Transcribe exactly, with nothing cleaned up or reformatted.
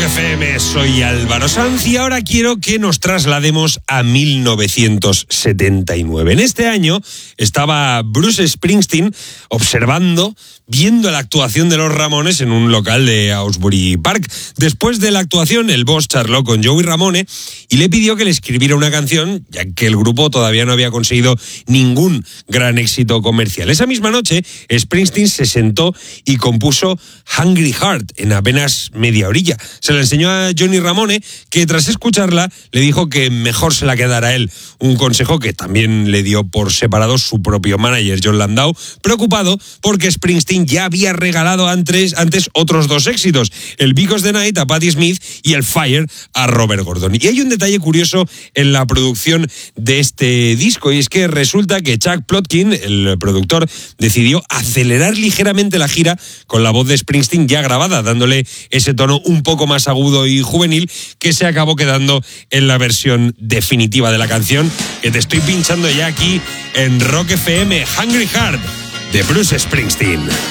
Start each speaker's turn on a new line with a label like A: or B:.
A: Rock F M, soy Álvaro Sanz y ahora quiero que nos traslademos a mil novecientos setenta y nueve. En este año estaba Bruce Springsteen observando, viendo la actuación de los Ramones en un local de Asbury Park. Después de la actuación, el boss charló con Joey Ramone y le pidió que le escribiera una canción, ya que el grupo todavía no había conseguido ningún gran éxito comercial. Esa misma noche, Springsteen se sentó y compuso Hungry Heart en apenas media orilla. Se la enseñó a Johnny Ramone, que tras escucharla le dijo que mejor se la quedara a él. Un consejo que también le dio por separado su propio manager, John Landau, preocupado porque Springsteen ya había regalado antes, antes otros dos éxitos, el Because the Night a Patti Smith y el Fire a Robert Gordon. Y hay un detalle curioso en la producción de este disco, y es que resulta que Chuck Plotkin, el productor, decidió acelerar ligeramente la gira con la voz de Springsteen ya grabada, dándole ese tono un poco más agudo y juvenil que se acabó quedando en la versión definitiva de la canción, que te estoy pinchando ya aquí en Rock F M, Hungry Heart, de Bruce Springsteen.